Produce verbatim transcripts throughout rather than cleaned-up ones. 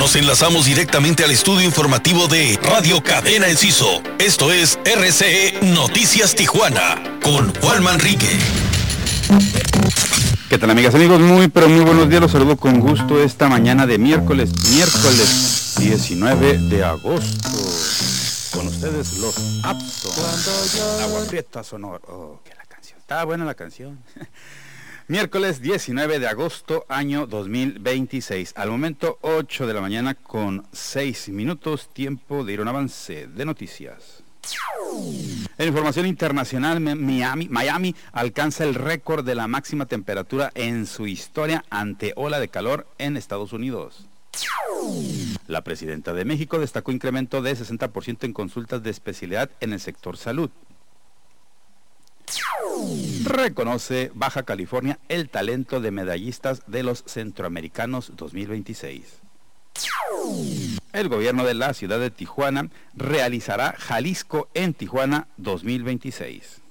Nos enlazamos directamente al estudio informativo de Radio Cadena Enciso. Esto es R C E Noticias Tijuana con Juan Manrique. ¿Qué tal, amigas, amigos? Muy, pero muy buenos días. Los saludo con gusto esta mañana de miércoles, miércoles diecinueve de agosto. Con ustedes los Abson. Agua Prieta Sonora. Oh, que la canción. Está buena la canción. Miércoles diecinueve de agosto, año dos mil veintiséis. Al momento, ocho de la mañana con seis minutos. Tiempo de ir a un avance de noticias. En información internacional, Miami, Miami alcanza el récord de la máxima temperatura en su historia ante ola de calor en Estados Unidos. La presidenta de México destacó incremento de sesenta por ciento en consultas de especialidad en el sector salud. Reconoce Baja California el talento de medallistas de los Centroamericanos dos mil veintiséis. El gobierno de la ciudad de Tijuana realizará Jalisco en Tijuana dos mil veintiséis.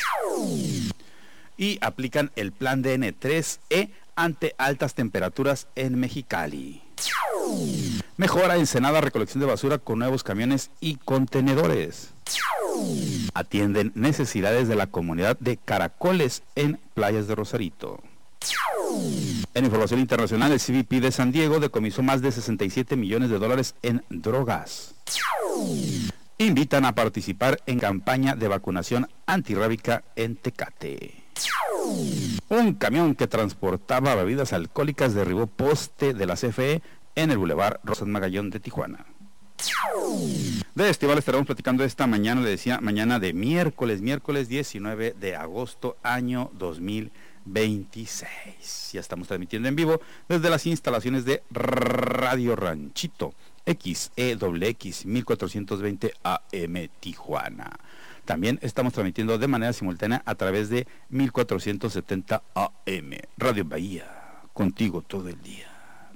Y aplican el plan D N tres E ante altas temperaturas en Mexicali. Mejora Ensenada recolección de basura con nuevos camiones y contenedores. Atienden necesidades de la comunidad de caracoles en playas de Rosarito. En información internacional, el C B P de San Diego decomisó más de sesenta y siete millones de dólares en drogas. Invitan a participar en campaña de vacunación antirrábica en Tecate. Un camión que transportaba bebidas alcohólicas derribó poste de la C F E en el Boulevard Rosas Magallón de Tijuana. De Estival estaremos platicando esta mañana, le decía, mañana de miércoles, miércoles diecinueve de agosto, año dos mil veintiséis. Ya estamos transmitiendo en vivo desde las instalaciones de Radio Ranchito, X E W X mil cuatrocientos veinte A M Tijuana. También estamos transmitiendo de manera simultánea a través de mil cuatrocientos setenta A M, Radio Bahía, contigo todo el día.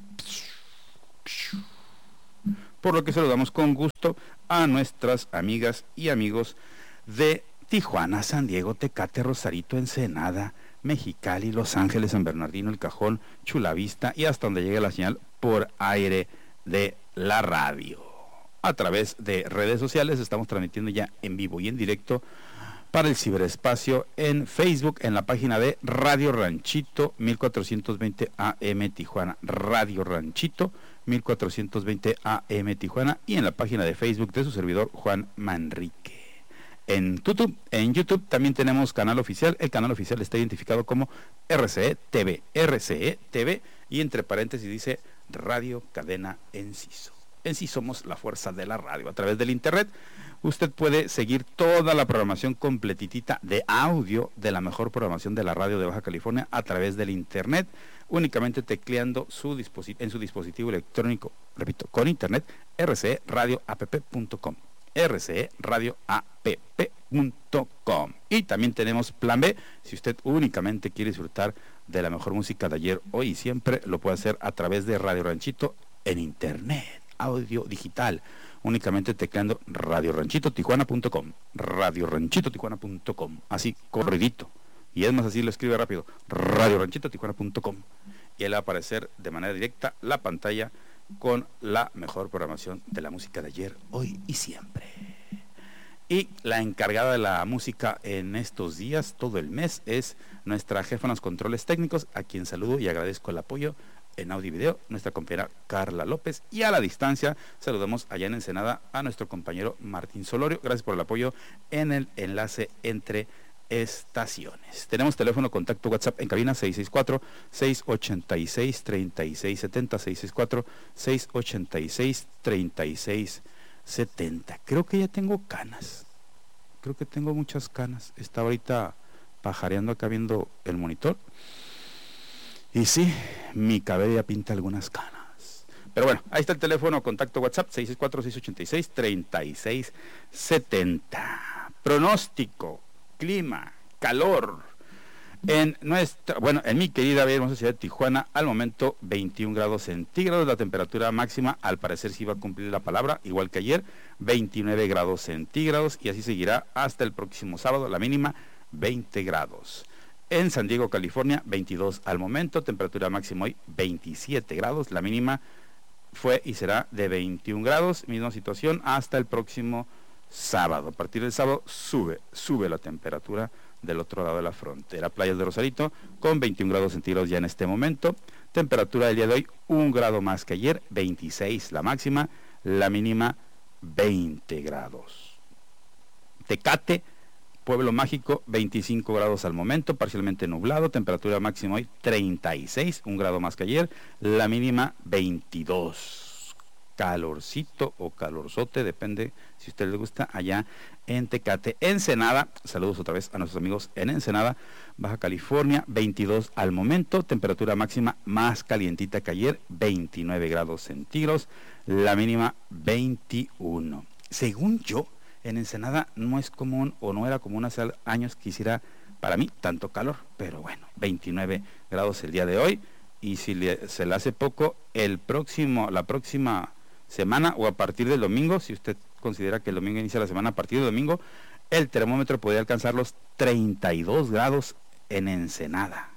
Por lo que saludamos con gusto a nuestras amigas y amigos de Tijuana, San Diego, Tecate, Rosarito, Ensenada, Mexicali, Los Ángeles, San Bernardino, El Cajón, Chula Vista y hasta donde llegue la señal por aire de la radio. A través de redes sociales estamos transmitiendo ya en vivo y en directo para el ciberespacio en Facebook, en la página de Radio Ranchito mil cuatrocientos veinte A M Tijuana, Radio Ranchito mil cuatrocientos veinte A M Tijuana, y en la página de Facebook de su servidor Juan Manrique. En YouTube, en YouTube también tenemos canal oficial. El canal oficial está identificado como R C E T V, R C E T V, y entre paréntesis dice Radio Cadena Enciso. En sí somos la fuerza de la radio. A través del internet usted puede seguir toda la programación completitita de audio de la mejor programación de la radio de Baja California a través del internet, únicamente tecleando su disposi- en su dispositivo electrónico, repito, con internet, r c e radio app punto com, r c e radio app punto com. Y también tenemos plan B, si usted únicamente quiere disfrutar de la mejor música de ayer, hoy y siempre, lo puede hacer a través de Radio Ranchito en internet, audio digital, únicamente tecleando radio ranchito tijuana punto com, radio ranchito tijuana punto com, así corridito, y es más, así lo escribe rápido, radio ranchito tijuana punto com, y él va a aparecer de manera directa la pantalla con la mejor programación de la música de ayer, hoy y siempre. Y la encargada de la música en estos días, todo el mes, es nuestra jefa en los controles técnicos, a quien saludo y agradezco el apoyo en audio y video, nuestra compañera Carla López, y a la distancia saludamos allá en Ensenada a nuestro compañero Martín Solorio. Gracias por el apoyo en el enlace entre estaciones. Tenemos teléfono contacto WhatsApp en cabina seis seis cuatro, seis ocho seis, tres seis siete cero, seis seis cuatro, seis ocho seis, tres seis siete cero. Creo que ya tengo canas, creo que tengo muchas canas. Estaba ahorita pajareando acá viendo el monitor y sí, mi cabello ya pinta algunas canas. Pero bueno, ahí está el teléfono contacto WhatsApp seis seis cuatro, seis ocho seis, tres seis siete cero. Pronóstico, clima, calor en nuestra, bueno, en mi querida hermosa ciudad de Tijuana, al momento veintiún grados centígrados, la temperatura máxima al parecer sí va a cumplir la palabra, igual que ayer, veintinueve grados centígrados, y así seguirá hasta el próximo sábado, la mínima veinte grados. En San Diego, California, veintidós al momento, temperatura máxima hoy veintisiete grados, la mínima fue y será de veintiún grados, misma situación hasta el próximo sábado. A partir del sábado sube, sube la temperatura del otro lado de la frontera. Playas de Rosarito con veintiún grados centígrados ya en este momento. Temperatura del día de hoy, un grado más que ayer, veintiséis la máxima, la mínima veinte grados. Tecate, Pueblo Mágico, veinticinco grados al momento, parcialmente nublado, temperatura máxima hoy treinta y seis, un grado más que ayer, la mínima veintidós. Calorcito o calorzote, depende si a usted le gusta, allá en Tecate. Ensenada, saludos otra vez a nuestros amigos en Ensenada, Baja California, veintidós al momento, temperatura máxima más calientita que ayer, veintinueve grados centígrados, la mínima veintiuno. Según yo, en Ensenada no es común o no era común hace años que hiciera, para mí, tanto calor, pero bueno, veintinueve grados el día de hoy, y si le, se le hace poco, el próximo, la próxima semana o a partir del domingo, si usted considera que el domingo inicia la semana, a partir del domingo, el termómetro podría alcanzar los treinta y dos grados en Ensenada.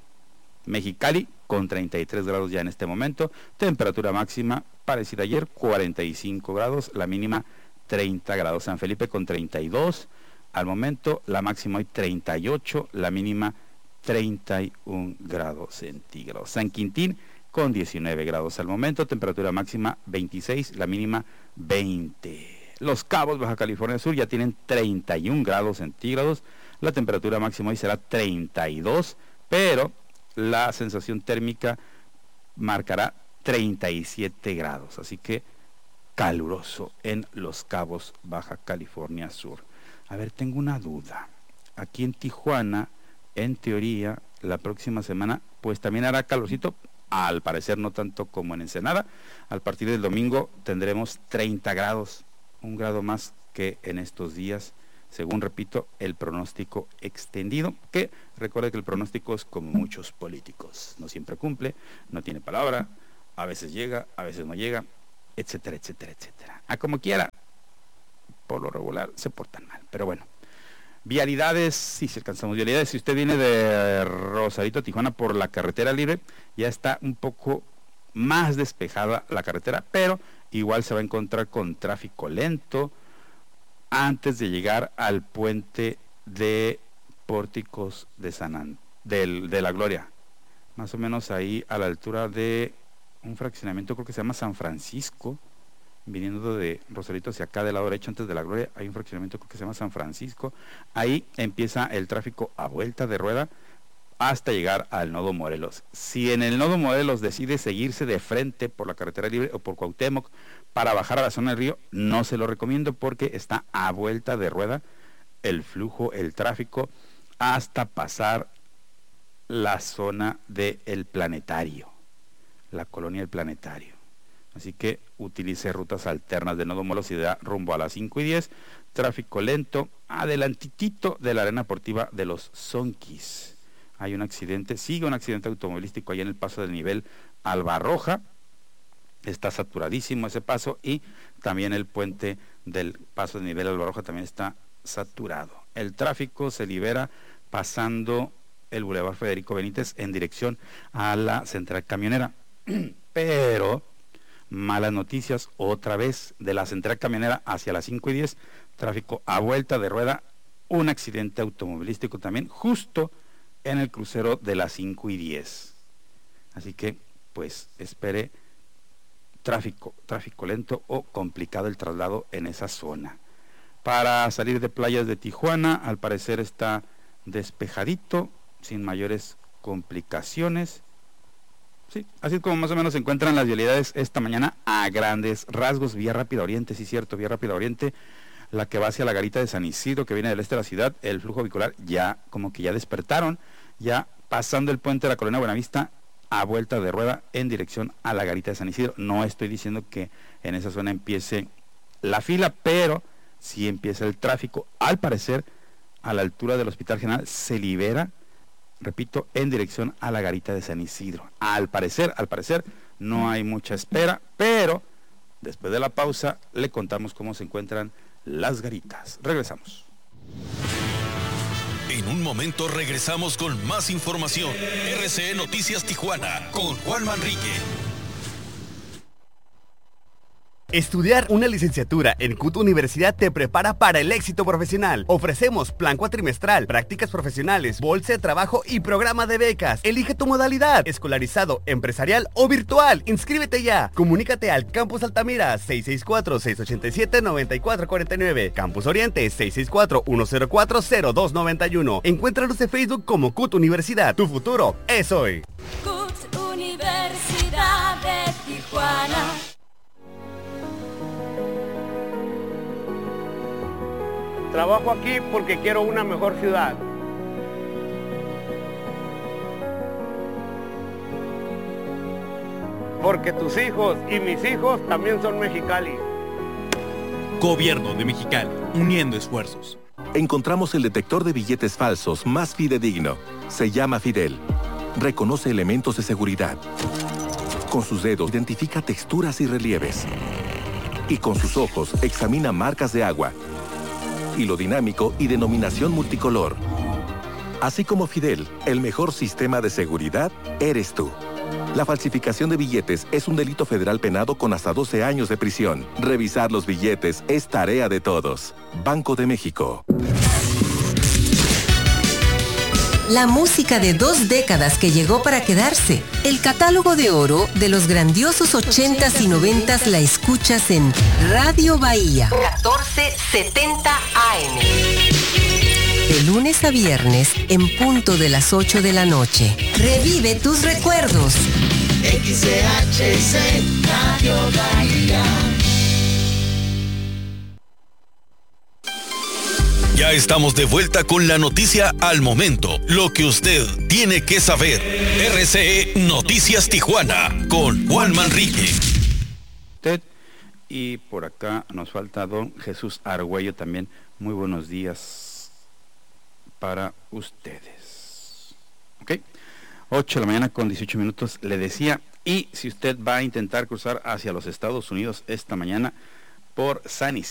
Mexicali con treinta y tres grados ya en este momento, temperatura máxima parecida a ayer, cuarenta y cinco grados, la mínima treinta grados. San Felipe con treinta y dos al momento, la máxima hoy treinta y ocho, la mínima treinta y un grados centígrados. San Quintín con diecinueve grados al momento, temperatura máxima veintiséis, la mínima veinte. Los Cabos, Baja California Sur, ya tienen treinta y un grados centígrados, la temperatura máxima hoy será treinta y dos, pero la sensación térmica marcará treinta y siete grados, así que caluroso en Los Cabos, Baja California Sur. A ver, tengo una duda. Aquí en Tijuana, en teoría, la próxima semana, pues también hará calorcito, al parecer no tanto como en Ensenada. Al partir del domingo tendremos treinta grados, un grado más que en estos días, según repito, el pronóstico extendido, que recuerde que el pronóstico es como muchos políticos, no siempre cumple, no tiene palabra, a veces llega, a veces no llega, etcétera, etcétera, etcétera. A como quiera, por lo regular, se portan mal, pero bueno. Vialidades, sí, si alcanzamos vialidades, si usted viene de Rosarito a Tijuana por la carretera libre, ya está un poco más despejada la carretera, pero igual se va a encontrar con tráfico lento antes de llegar al puente de Pórticos de San An- del, de la Gloria, más o menos ahí a la altura de un fraccionamiento, creo que se llama San Francisco, viniendo de Rosarito hacia acá del lado derecho antes de la Gloria, hay un fraccionamiento creo que se llama San Francisco, ahí empieza el tráfico a vuelta de rueda hasta llegar al Nodo Morelos. Si en el Nodo Morelos decide seguirse de frente por la carretera libre o por Cuauhtémoc para bajar a la zona del río, no se lo recomiendo porque está a vuelta de rueda el flujo, el tráfico, hasta pasar la zona del Planetario, la colonia del Planetario. Así que utilice rutas alternas de Nodo Morelos y da rumbo a las cinco y diez, tráfico lento, adelantitito de la arena deportiva de los Sonquis. Hay un accidente, sigue un accidente automovilístico allá en el paso del nivel Albarroja, está saturadísimo ese paso, y también el puente del paso del nivel Albarroja también está saturado. El tráfico se libera pasando el Boulevard Federico Benítez en dirección a la central camionera, pero malas noticias otra vez de la central camionera hacia las cinco y diez, tráfico a vuelta de rueda, un accidente automovilístico también justo en el crucero de las cinco y diez. Así que pues espere tráfico, tráfico lento o complicado el traslado en esa zona. Para salir de playas de Tijuana, al parecer está despejadito, sin mayores complicaciones. Sí, así como más o menos se encuentran las vialidades esta mañana a grandes rasgos. Vía Rápida Oriente, sí cierto, Vía Rápida Oriente, la que va hacia la garita de San Isidro, que viene del este de la ciudad, el flujo vehicular ya como que ya despertaron, ya pasando el puente de la Colonia Buenavista a vuelta de rueda en dirección a la garita de San Isidro. No estoy diciendo que en esa zona empiece la fila, pero sí empieza el tráfico. Al parecer, a la altura del Hospital General se libera, repito, en dirección a la garita de San Isidro. Al parecer, al parecer, no hay mucha espera, pero después de la pausa le contamos cómo se encuentran las garitas. Regresamos. En un momento regresamos con más información. R C E Noticias Tijuana con Juan Manrique. Estudiar una licenciatura en C U T Universidad te prepara para el éxito profesional. Ofrecemos plan cuatrimestral, prácticas profesionales, bolsa de trabajo y programa de becas. Elige tu modalidad, escolarizado, empresarial o virtual. Inscríbete ya. Comunícate al Campus Altamira seis seis cuatro, seis ocho siete, nueve cuatro cuatro nueve. Campus Oriente seis seis cuatro, uno cero cuatro, cero dos nueve uno. Encuéntranos en Facebook como C U T Universidad. Tu futuro es hoy. C U T Universidad de Tijuana. Trabajo aquí porque quiero una mejor ciudad. Porque tus hijos y mis hijos también son Mexicali. Gobierno de Mexicali, uniendo esfuerzos. Encontramos el detector de billetes falsos más fidedigno. Se llama Fidel. Reconoce elementos de seguridad. Con sus dedos identifica texturas y relieves. Y con sus ojos examina marcas de agua, hilo dinámico y denominación multicolor. Así como Fidel, el mejor sistema de seguridad eres tú. La falsificación de billetes es un delito federal penado con hasta doce años de prisión. Revisar los billetes es tarea de todos. Banco de México. La música de dos décadas que llegó para quedarse. El catálogo de oro de los grandiosos ochentas y noventas la escuchas en Radio Bahía catorce setenta A M. De lunes a viernes en punto de las ocho de la noche. Revive tus recuerdos. X C H C Radio Bahía. Ya estamos de vuelta con la noticia al momento, lo que usted tiene que saber. R C E Noticias Tijuana con Juan Manrique. Y por acá nos falta don Jesús Argüello también. Muy buenos días para ustedes. Ok, ocho de la mañana con dieciocho minutos le decía. Y si usted va a intentar cruzar hacia los Estados Unidos esta mañana por San Isidro,